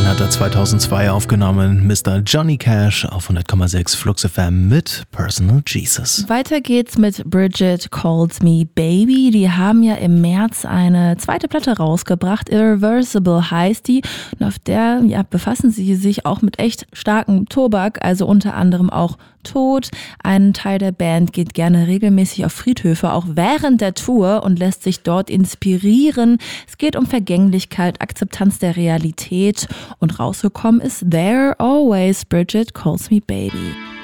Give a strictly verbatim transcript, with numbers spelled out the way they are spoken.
hat er zweitausendzwei aufgenommen. Mister Johnny Cash auf hundert Komma sechs Flux F M mit Personal Jesus. Weiter geht's mit Bridget Calls Me Baby. Die haben ja im März eine zweite Platte rausgebracht. Irreversible heißt die. Und auf der ja, befassen sie sich auch mit echt starkem Tobak, also unter anderem auch Tod. Ein Teil der Band geht gerne regelmäßig auf Friedhöfe, auch während der Tour, und lässt sich dort inspirieren. Es geht um Vergänglichkeit, Akzeptanz der Realität, und rausgekommen ist There Always Bridget Calls Me Baby.